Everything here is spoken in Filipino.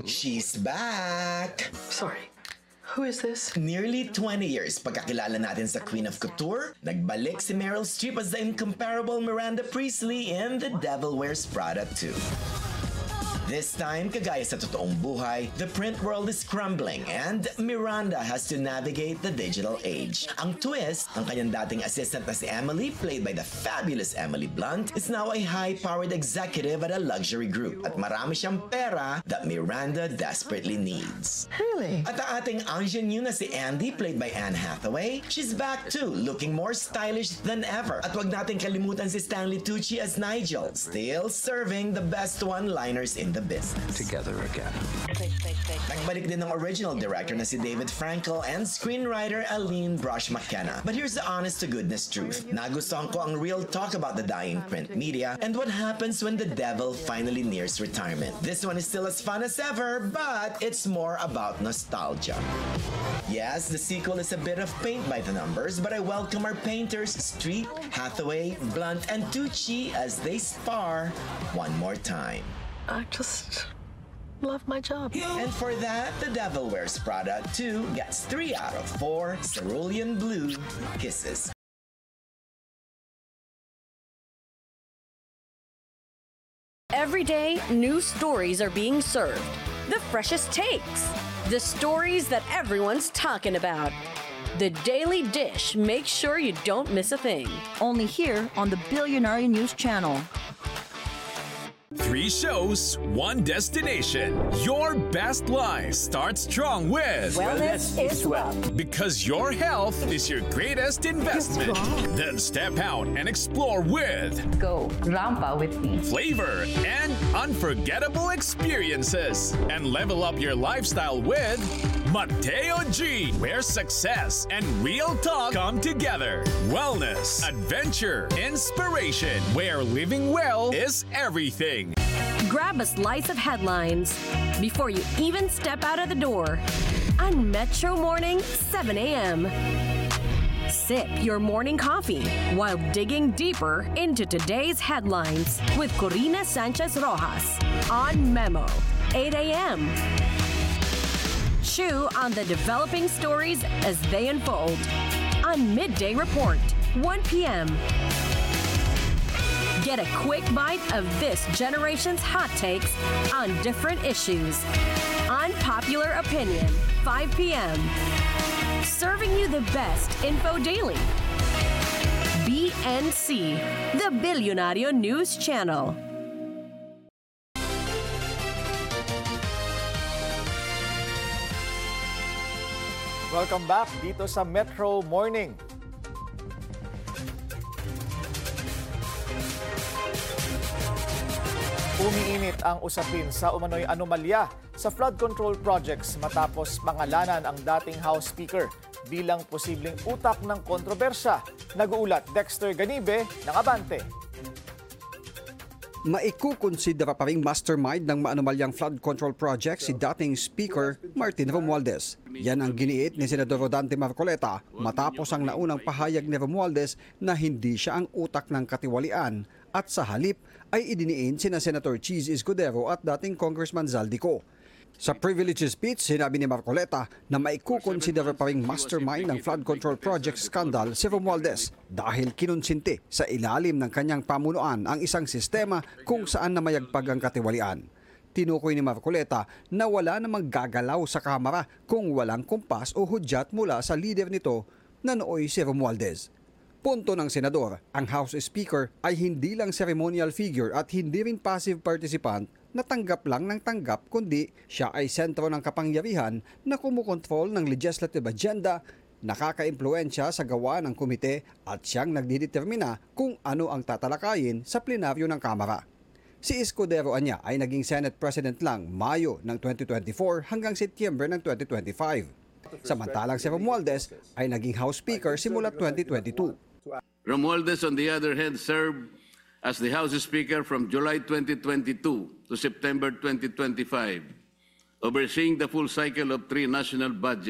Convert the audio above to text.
She's back! Sorry, who is this? Nearly 20 years pagkakilala natin sa Queen of Couture, nagbalik si Meryl Streep as the incomparable Miranda Priestley in The Devil Wears Prada 2. This time, kagaya sa totoong buhay, the print world is crumbling and Miranda has to navigate the digital age. Ang twist, ang kanyang dating assistant na si Emily, played by the fabulous Emily Blunt, is now a high-powered executive at a luxury group at marami siyang pera that Miranda desperately needs. Really? At ang ating ingenue na si Andy, played by Anne Hathaway, she's back too, looking more stylish than ever. At wag natin kalimutan si Stanley Tucci as Nigel, still serving the best one-liners in the business. Together again. Nagbalik din ng original director na si David Frankel and screenwriter Aline Brosh McKenna. But here's the honest to goodness truth. Nagustuhan ko ang real talk about the dying print media and what happens when the devil finally nears retirement. This one is still as fun as ever, but it's more about nostalgia. Yes, the sequel is a bit of paint by the numbers, but I welcome our painters Streep, Hathaway, Blunt, and Tucci as they spar one more time. I just love my job. And for that, The Devil Wears Prada 2 gets 3 out of 4 cerulean blue kisses. Every day, new stories are being served. The freshest takes. The stories that everyone's talking about. The Daily Dish makes sure you don't miss a thing. Only here on the Billionaire News Channel. 3 shows, 1 destination. Your best life starts strong with Wellness is wealth. Because your health is your greatest investment. Then step out and explore with Go Rampa with me. flavor and unforgettable experiences. And level up your lifestyle with Mateo G, where success and real talk come together. Wellness, adventure, inspiration, where living well is everything. Grab a slice of headlines before you even step out of the door on Metro Morning, 7 a.m. Sip your morning coffee while digging deeper into today's headlines with Corina Sanchez Rojas on Memo, 8 a.m. Chew on the developing stories as they unfold on Midday Report, 1 p.m. Get a quick bite of this generation's hot takes on different issues. Unpopular Opinion, 5 p.m. Serving you the best info daily. BNC, the Billionaire News Channel. Welcome back dito sa Metro Morning. Umiinit ang usapin sa umano'y anomalya sa flood control projects matapos pangalanan ang dating House Speaker bilang posibleng utak ng kontrobersya. Nag-uulat Dexter Ganibe ng Abante. Maikukonsidera pa ring mastermind ng maanomalyang flood control project si dating Speaker Martin Romualdez. Yan ang giniit ni Senador Rodante Marcoleta matapos ang naunang pahayag ni Romualdez na hindi siya ang utak ng katiwalian at sa halip ay idiniin sina Senator Cheese Escudero at dating Congressman Zaldico. Sa privilege speech, sinabi ni Marcoleta na maikukonsidera pa ring mastermind ng flood control project scandal si Romualdez dahil kinonsinti sa ilalim ng kanyang pamunuan ang isang sistema kung saan namayagpag ang katiwalian. Tinukoy ni Marcoleta na wala namang gagalaw sa Kamara kung walang kumpas o hudyat mula sa leader nito na nooy si Romualdez. Punto ng senador, ang House Speaker ay hindi lang ceremonial figure at hindi rin passive participant na tanggap lang ng tanggap kundi siya ay sentro ng kapangyarihan na kumukontrol ng legislative agenda, nakaka-impluensya sa gawa ng komite at siyang nagdidetermina kung ano ang tatalakayin sa plenaryo ng Kamara. Si Escudero anya ay naging Senate President lang Mayo ng 2024 hanggang Setyembre ng 2025. Samantalang si Romualdez ay naging House Speaker simula 2022. Romualdez, on the other hand, served as the House Speaker from July 2022 to September 2025, overseeing the full cycle of 3 national budgets.